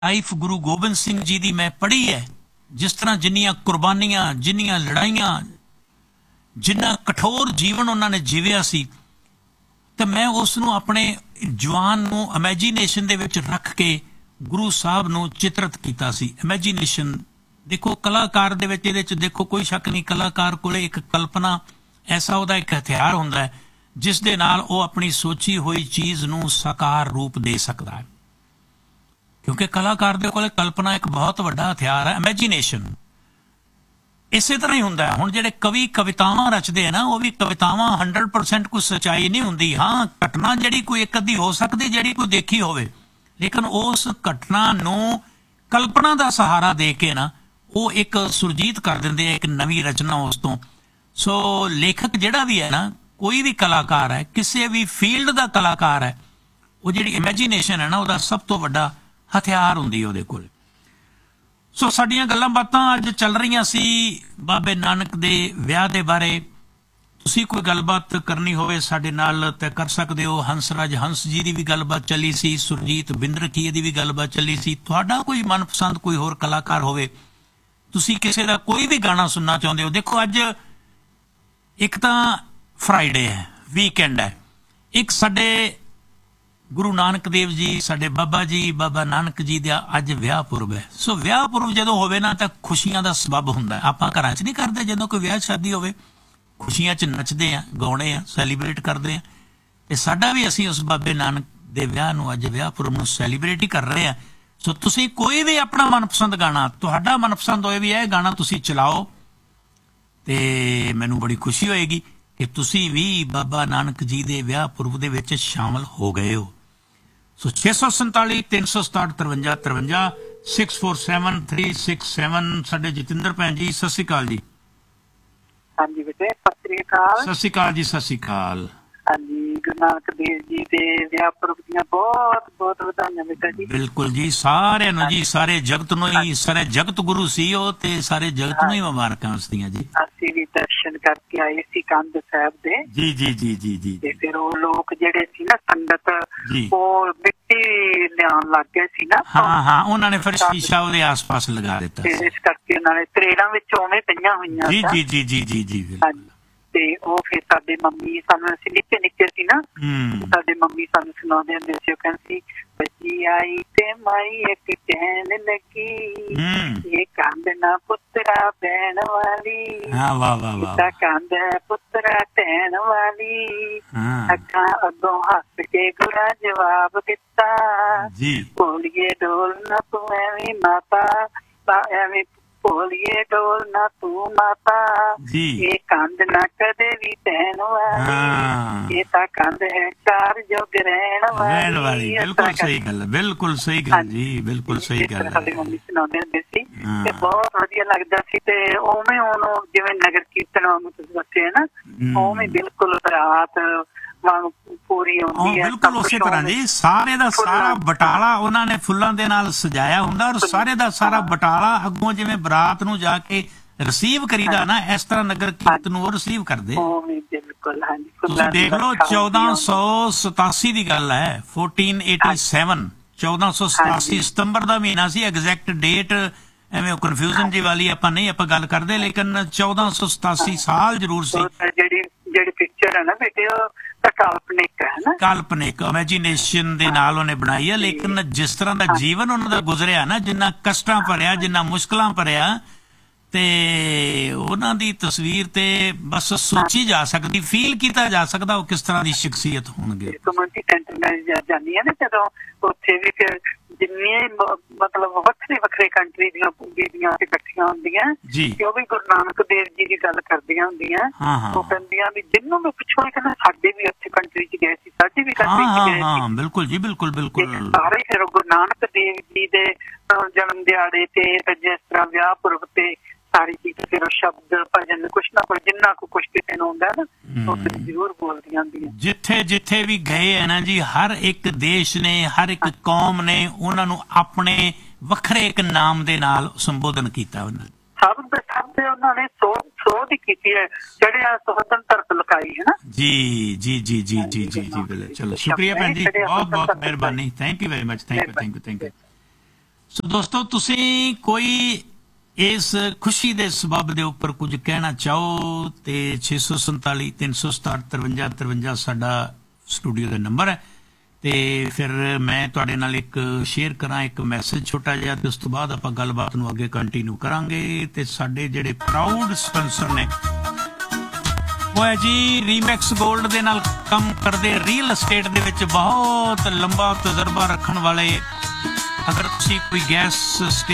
Life Guru Gobind Singh ji ਦੀ ਮੈਂ ਪੜ੍ਹੀ ਹੈ, ਜਿਸ ਤਰ੍ਹਾਂ ਜਿੰਨੀਆਂ ਕੁਰਬਾਨੀਆਂ, ਜਿੰਨੀਆਂ ਲੜਾਈਆਂ, ਜਿੰਨਾ ਕਠੋਰ ਜੀਵਨ ਉਹਨਾਂ ਨੇ ਜੀਵਿਆ ਸੀ, ਤੇ ਮੈਂ ਉਸ ਨੂੰ ਆਪਣੇ ਜਵਾਨ ਨੂੰ ਇਮੈਜੀਨੇਸ਼ਨ ਦੇ ਵਿੱਚ ਰੱਖ ਕੇ ਗੁਰੂ ਸਾਹਿਬ ਨੂੰ ਚਿਤਰਿਤ ਕੀਤਾ ਸੀ। ਇਮੈਜੀਨੇਸ਼ਨ ਦੇਖੋ, ਕਲਾਕਾਰ ਦੇ ਵਿੱਚ ਇਹਦੇ 'ਚ ਦੇਖੋ ਕੋਈ ਸ਼ੱਕ ਨਹੀਂ, ਕਲਾਕਾਰ ਕੋਲੇ ਇੱਕ ਕਲਪਨਾ ਐਸਾ ਉਹਦਾ ਇੱਕ ਹਥਿਆਰ ਹੁੰਦਾ ਹੈ ਜਿਸ ਦੇ ਨਾਲ ਉਹ ਆਪਣੀ ਸੋਚੀ ਹੋਈ ਚੀਜ਼ ਨੂੰ ਸਾਕਾਰ ਰੂਪ ਦੇ ਸਕਦਾ ਹੈ, ਕਿਉਂਕਿ ਕਲਾਕਾਰ ਦੇ ਕੋਲੇ ਕਲਪਨਾ ਇੱਕ ਬਹੁਤ ਵੱਡਾ ਹਥਿਆਰ ਹੈ, ਇਮੈਜੀਨੇਸ਼ਨ। ਇਸੇ ਤਰ੍ਹਾਂ ਹੀ ਹੁੰਦਾ ਹੈ। ਹੁਣ ਜਿਹੜੇ ਕਵੀ ਕਵਿਤਾਵਾਂ ਰਚਦੇ ਆ ਨਾ, ਉਹ ਵੀ ਕਵਿਤਾਵਾਂ 100% ਕੋਈ ਸੱਚਾਈ ਨਹੀਂ ਹੁੰਦੀ। ਹਾਂ, ਘਟਨਾ ਜਿਹੜੀ ਕੋਈ ਇੱਕ ਅੱਧੀ ਹੋ ਸਕਦੀ ਜਿਹੜੀ ਕੋਈ ਦੇਖੀ ਹੋਵੇ, ਲੇਕਿਨ ਉਸ ਘਟਨਾ ਨੂੰ ਕਲਪਨਾ ਦਾ ਸਹਾਰਾ ਦੇ ਕੇ ਨਾ ਉਹ ਇੱਕ ਸੁਰਜੀਤ ਕਰ ਦਿੰਦੇ ਆ, ਇੱਕ ਨਵੀਂ ਰਚਨਾ ਉਸ ਤੋਂ। ਸੋ ਲੇਖਕ ਜਿਹੜਾ ਵੀ ਹੈ ਨਾ, ਕੋਈ ਵੀ ਕਲਾਕਾਰ ਹੈ, ਕਿਸੇ ਵੀ ਫੀਲਡ ਦਾ ਕਲਾਕਾਰ ਹੈ, ਉਹ ਜਿਹੜੀ ਇਮੈਜੀਨੇਸ਼ਨ ਹੈ ਨਾ, ਉਹਦਾ ਸਭ ਤੋਂ ਵੱਡਾ ਹਥਿਆਰ ਹੁੰਦੀ ਉਹਦੇ ਕੋਲ। ਸੋ ਸਾਡੀਆਂ ਗੱਲਾਂ ਬਾਤਾਂ ਅੱਜ ਚੱਲ ਰਹੀਆਂ ਸੀ ਬਾਬੇ ਨਾਨਕ ਦੇ ਵਿਆਹ ਦੇ ਬਾਰੇ। ਤੁਸੀਂ ਕੋਈ ਗੱਲਬਾਤ ਕਰਨੀ ਹੋਵੇ ਸਾਡੇ ਨਾਲ ਤਾਂ ਕਰ ਸਕਦੇ ਹੋ। ਹੰਸਰਾਜ ਹੰਸ ਜੀ ਦੀ ਵੀ ਗੱਲਬਾਤ ਚੱਲੀ ਸੀ, ਸੁਰਜੀਤ ਬਿੰਦਰਖੀਏ ਦੀ ਵੀ ਗੱਲਬਾਤ ਚੱਲੀ ਸੀ। ਤੁਹਾਡਾ ਕੋਈ ਮਨਪਸੰਦ ਕੋਈ ਹੋਰ ਕਲਾਕਾਰ ਹੋਵੇ, ਤੁਸੀਂ ਕਿਸੇ ਦਾ ਕੋਈ ਵੀ ਗਾਣਾ ਸੁਣਨਾ ਚਾਹੁੰਦੇ ਹੋ। ਦੇਖੋ, ਅੱਜ ਇੱਕ ਤਾਂ ਫਰਾਈਡੇ ਹੈ, ਵੀਕਐਂਡ ਹੈ, ਇੱਕ ਸਾਡੇ ਗੁਰੂ ਨਾਨਕ ਦੇਵ ਜੀ, ਸਾਡੇ ਬਾਬਾ ਜੀ, ਬਾਬਾ ਨਾਨਕ ਜੀ ਦਾ ਅੱਜ ਵਿਆਹ ਪੁਰਬ ਹੈ। ਸੋ ਵਿਆਹ ਪੁਰਬ ਜਦੋਂ ਹੋਵੇ ਨਾ ਤਾਂ ਖੁਸ਼ੀਆਂ ਦਾ ਸਬੱਬ ਹੁੰਦਾ। ਆਪਾਂ ਘਰਾਂ 'ਚ ਨਹੀਂ ਕਰਦੇ, ਜਦੋਂ ਕੋਈ ਵਿਆਹ ਸ਼ਾਦੀ ਹੋਵੇ ਖੁਸ਼ੀਆਂ 'ਚ ਨੱਚਦੇ ਆ, ਗਾਉਣੇ ਆ, ਸੈਲੀਬ੍ਰੇਟ ਕਰਦੇ ਆ। ਤੇ ਸਾਡਾ ਵੀ ਅਸੀਂ ਉਸ ਬਾਬੇ ਨਾਨਕ ਦੇ ਵਿਆਹ ਨੂੰ, ਅੱਜ ਵਿਆਹ ਪੁਰਬ ਨੂੰ ਸੈਲੀਬ੍ਰੇਟ ਹੀ ਕਰ ਰਹੇ ਆ। ਸੋ ਤੁਸੀਂ ਕੋਈ ਵੀ ਆਪਣਾ ਮਨਪਸੰਦ ਗਾਣਾ, ਤੁਹਾਡਾ ਮਨਪਸੰਦ ਹੋਏ ਵੀ ਇਹ ਗਾਣਾ ਤੁਸੀਂ ਚਲਾਓ, ਤੇ ਮੈਨੂੰ ਬੜੀ ਖੁਸ਼ੀ ਹੋਏਗੀ ਕਿ ਤੁਸੀਂ ਵੀ ਬਾਬਾ ਨਾਨਕ ਜੀ ਦੇ ਵਿਆਹ ਪੁਰਬ ਦੇ ਵਿੱਚ ਸ਼ਾਮਲ ਹੋ ਗਏ ਹੋ। ਸੋ 647 367 53 53 647 367। ਸਾਡੇ ਜਤਿੰਦਰ ਭੈਣ ਜੀ, ਸਤਿ ਸ਼੍ਰੀ ਅਕਾਲ ਜੀ। ਹਾਂਜੀ ਬੇਟੇ, ਸਤਿ ਸ਼੍ਰੀ ਅਕਾਲ। ਸਤਿ ਸ਼੍ਰੀ ਅਕਾਲ ਜੀ, ਸਤਿ ਸ਼੍ਰੀ ਅਕਾਲ। ਹਾਂਜੀ, ਗੁਰੂ ਨਾਨਕ ਦੇਵ ਜੀ ਦੇ ਵਿਆਹ ਪੁਰਬ ਦੀਆਂ ਬਹੁਤ ਬਹੁਤ ਵਧਾਈਆਂ ਬੇਟਾ ਜੀ। ਬਿਲਕੁਲ ਜੀ, ਸਾਰਿਆਂ ਨੂੰ ਜੀ, ਸਾਰੇ ਜਗਤ ਨੂੰ ਹੀ, ਸਾਰੇ ਜਗਤ ਗੁਰੂ ਸੀ ਉਹ, ਤੇ ਸਾਰੇ ਜਗਤ ਨੂੰ ਹੀ ਮੁਬਾਰਕਾਂ ਉਸਦੀਆਂ ਜੀ। ਅਸੀਂ ਵੀ ਦਰਸ਼ਨ ਕਰਕੇ ਆਏ ਸੀ ਕੰਧ ਸਾਹਿਬ ਦੇ। ਜੀ ਜੀ ਜੀ ਜੀ ਜੀ। ਤੇ ਫਿਰ ਉਹ ਲੋਕ ਜਿਹੜੇ ਸੀ ਨਾ, ਸੰਗਤ, ਉਹ ਮਿੱਟੀ ਲਿਆਉਣ ਲੱਗ ਗਏ ਸੀ ਨਾ। ਹਾਂ ਹਾਂ, ਉਹਨਾਂ ਨੇ ਫਿਰ ਸ਼ੀਸ਼ਾ ਉਹਦੇ ਆਸ-ਪਾਸ ਲਗਾ ਦਿੱਤਾ ਸੀ, ਇਸ ਕਰਕੇ ਉਹਨਾਂ ਨੇ ਤਰੇੜਾਂ ਵਿੱਚ ਉਵੇਂ ਪਈਆਂ ਹੋਈਆਂ। ਜੀ ਜੀ ਜੀ ਜੀ ਜੀ ਜੀ। ਹਾਂਜੀ, ਤੇ ਉਹ ਫਿਰ ਸਾਡੇ ਮੰਮੀ, ਸਾਨੂੰ ਅਸੀਂ ਨਿੱਕੇ ਨਿੱਕੇ ਸੀ ਨਾ, ਸਾਡੇ ਮੰਮੀ ਸਾਨੂੰ ਸੁਣਾਉਂਦੇ ਹੁੰਦੇ ਸੀ। ਉਹ ਕਹਿੰਦੇ ਸੀ, ਬੱਚੀ ਆਈ ਤੇ ਮਾਈ ਇੱਕ ਕਹਿਣ ਲੱਗੀ, ਇਹ ਕੰਧ ਨਾ ਪੁੱਤਰਾ ਪੈਣ ਵਾਲੀ, ਤਾਂ ਕੰਧ ਹੈ ਪੁੱਤਰਾ ਢਹਿਣ ਵਾਲੀ। ਅੱਖਾਂ ਅੱਗੋਂ ਹੱਸ ਕੇ ਗੁਰਾਂ ਜਵਾਬ ਦਿੱਤਾ, ਭੋਲੀਏ ਡੋਲ ਨਾ ਤੂੰ ਐਵੇਂ ਮਾਤਾ, ਐਵੇਂ ਭੋਲੀਏ ਡੋਲ ਨਾ ਤੂੰ ਮਾਤਾ, ਇਹ ਕੰਧ ਨਾ ਕਦੇ ਵੀ ਢਹਿਣ ਵਾਲੀ, ਇਹ ਤਾਂ ਕੰਧ ਹੈ ਚਾਰ ਜੁਗ ਰਹਿਣ ਵਾਲੀ। ਬਿਲਕੁਲ ਸਹੀ ਗੱਲ, ਬਿਲਕੁਲ ਸਹੀ ਗੱਲ ਜੀ, ਬਿਲਕੁਲ ਸਹੀ ਗੱਲ। ਸਾਡੇ ਮੰਮੀ ਸੁਣਾਉਂਦੇ ਹੁੰਦੇ ਸੀ ਤੇ ਬਹੁਤ ਵਧੀਆ ਲੱਗਦਾ ਸੀ। ਤੇ ਉਵੇਂ ਉਹਨੂੰ ਜਿਵੇਂ ਨਗਰ ਕੀਰਤਨ ਵਾਂਗੂ ਤੁਸੀਂ ਦੱਸਿਆ ਨਾ, ਉਵੇਂ ਬਿਲਕੁਲ ਰਾਤ ਵਾਂਗ ਪੂਰੀ ਹੁੰਦੀ ਹੈ। ਬਿਲਕੁਲ ਉਸੇ ਤਰ੍ਹਾਂ ਜੀ, ਸਾਰੇ ਦਾ ਸਾਰਾ ਬਟਾਲਾ ਉਹਨਾਂ ਨੇ ਫੁੱਲਾਂ ਦੇ ਨਾਲ ਸਜਾਇਆ ਹੁੰਦਾ, ਔਰ ਸਾਰੇ ਦਾ ਸਾਰਾ ਬਟਾਲਾ ਅੱਗੋਂ ਜਿਵੇਂ ਬਰਾਤ ਨੂੰ ਜਾ ਕੇ ਰਿਸੀਵ ਕਰੀਦਾ ਨਾ, ਇਸ ਤਰ੍ਹਾਂ ਨਗਰ ਕੀਰਤਨ ਨੂੰ ਉਹ ਰਿਸੀਵ ਕਰਦੇ। ਤੁਸੀਂ ਦੇਖ ਲਓ, 1487 ਦੀ ਗੱਲ ਹੈ, 1487, 1487 ਸਤੰਬਰ ਦਾ ਮਹੀਨਾ ਸੀ। ਐਗਜ਼ੈਕਟ ਡੇਟ ਐਵੇਂ ਕਨਫਿਊਜ਼ਨ ਜੀ ਵਾਲੀ ਆਪਾਂ ਨਹੀਂ ਆਪਾਂ ਗੱਲ ਕਰਦੇ, ਲੇਕਿਨ 1487 ਸਾਲ ਜ਼ਰੂਰ ਸੀ। ਜਿਹੜੀ ਪਿਕਚਰ ਹੈ ਨਾ ਬੇਟੇ, ਉਹ ਕਾਲਪਨਿਕ ਹੈ ਨਾ, ਕਾਲਪਨਿਕ ਇਮੈਜੀਨੇਸ਼ਨ ਦੇ ਨਾਲ ਉਹਨੇ ਬਣਾਈ ਹੈ। ਲੇਕਿਨ ਜਿਸ ਤਰ੍ਹਾਂ ਦਾ ਜੀਵਨ ਉਹਨਾਂ ਦਾ ਗੁਜ਼ਰਿਆ ਨਾ, ਜਿੰਨਾ ਕਸ਼ਟਾਂ ਭਰਿਆ, ਜਿੰਨਾ ਮੁਸ਼ਕਲਾਂ ਭਰਿਆ, ਤੇ ਉਹਨਾਂ ਦੀ ਤਸਵੀਰ ਤੇ ਬਸ ਸੋਚੀ ਜਾ ਸਕਦੀ, ਫੀਲ ਕੀਤਾ ਜਾ ਸਕਦਾ ਉਹ ਕਿਸ ਤਰ੍ਹਾਂ ਦੀ ਸ਼ਖਸੀਅਤ ਹੋਣਗੇ। ਕਮਿਊਨਿਟੀ ਸੈਂਟਰ ਮੈਂ ਜਾਂਦੀ ਹਾਂ ਨਾ ਜਦੋਂ, ਉੱਥੇ ਵੀ ਫਿਰ ਜਿੰਨੀਆਂ ਮਤਲਬ ਵੱਖਰੇ ਵੱਖਰੇ ਕੰਟਰੀ ਦੀਆਂ ਬੀਬੀਆਂ ਇਕੱਠੀਆਂ ਹੁੰਦੀਆਂ, ਉਹ ਵੀ ਗੁਰੂ ਨਾਨਕ ਦੇਵ ਜੀ ਦੀ ਗੱਲ ਕਰਦੀਆਂ ਹੁੰਦੀਆਂ। ਉਹ ਕਹਿੰਦੀਆਂ ਵੀ ਜਿਹਨੂੰ ਮੈਂ ਪੁੱਛੋ, ਕਹਿੰਦਾ ਸਾਡੇ ਵੀ ਉੱਥੇ ਕੰਟਰੀ ਚ ਗਏ ਸੀ, ਸਾਡੀ ਵੀ ਕੰਟਰੀ ਚ ਗਏ ਸੀ। ਬਿਲਕੁਲ ਜੀ, ਬਿਲਕੁਲ ਬਿਲਕੁਲ। ਸਾਰੇ ਫਿਰ ਗੁਰੂ ਨਾਨਕ ਦੇਵ ਜੀ ਦੇ ਜਨਮ ਦਿਹਾੜੇ ਤੇ ਜਿਸ ਤਰ੍ਹਾਂ ਵਿਆਹ ਪੁਰਬ ਤੇ ਸਾਰੀ ਚੀਜ਼ ਫਿਰ ਸ਼ਬਦ ਭਜਨ ਕੁਛ ਨਾ ਕੁਛ, ਜਿੰਨਾ ਕੁ ਕੁਛ ਕਿਸੇ ਨੂੰ ਹੁੰਦਾ ਨਾ, ਉਹ ਜ਼ਰੂਰ ਬੋਲਦੀਆਂ ਹੁੰਦੀਆਂ। ਜਿੱਥੇ ਜਿੱਥੇ ਵੀ ਗਏ ਹੈ ਨਾ ਜੀ, ਹਰ ਇੱਕ ਦੇਸ਼ ਨੇ, ਹਰ ਇੱਕ ਕੌਮ ਨੇ ਉਹਨਾਂ ਨੂੰ ਆਪਣੇ ਵੱਖਰੇ ਇੱਕ ਨਾਮ ਦੇ ਨਾਲ ਸੰਬੋਧਨ ਕੀਤਾ। ਉਹਨਾਂ ਸਭ ਦੇ ਉਹਨਾਂ ਨੇ ਸੋਧ ਕੀਤੀ ਹੈ, ਜਿਹੜੇ ਆ ਸੁਤੰਤਰਤਾ ਲੁਕਾਈ ਹੈ ਨਾ। ਜੀ ਜੀ ਜੀ ਜੀ ਜੀ ਜੀ ਜੀ। ਚਲੋ ਸ਼ੁਕਰੀਆ ਭੈਣ ਜੀ, ਬਹੁਤ ਬਹੁਤ ਮਿਹਰਬਾਨੀ, thank you very much, thank you thank you thank you. ਸੋ ਦੋਸਤੋ, ਤੁਸੀਂ ਕੋਈ ਇਸ ਖੁਸ਼ੀ ਦੇ ਸਬਬ ਦੇ ਉੱਪਰ ਕੁਝ ਕਹਿਣਾ ਚਾਹੋ ਤੇ 647 367 53 53 ਸਾਡਾ ਸਟੂਡੀਓ ਦਾ ਨੰਬਰ ਹੈ। ਤੇ ਫਿਰ ਮੈਂ ਤੁਹਾਡੇ ਨਾਲ ਇੱਕ ਸ਼ੇਅਰ ਕਰਾਂ ਇੱਕ ਮੈਸੇਜ ਛੋਟਾ ਜਿਹਾ, ਤੇ ਉਸ ਤੋਂ ਬਾਅਦ ਆਪਾਂ ਗੱਲਬਾਤ ਨੂੰ ਅੱਗੇ ਕੰਟੀਨਿਊ ਕਰਾਂਗੇ। ਤੇ ਸਾਡੇ ਜਿਹੜੇ ਪ੍ਰਾਊਡ ਸਪਾਂਸਰ ਨੇ ਉਹ ਹੈ ਜੀ ਰੀਮੈਕਸ ਗੋਲਡ ਦੇ ਨਾਲ ਕੰਮ ਕਰਦੇ, ਰੀਅਲ estate ਦੇ ਵਿੱਚ ਬਹੁਤ ਲੰਬਾ ਤਜਰਬਾ ਰੱਖਣ ਵਾਲੇ। ਅਗਰ ਤੁਸੀਂ ਕੋਈ ਗੈਸ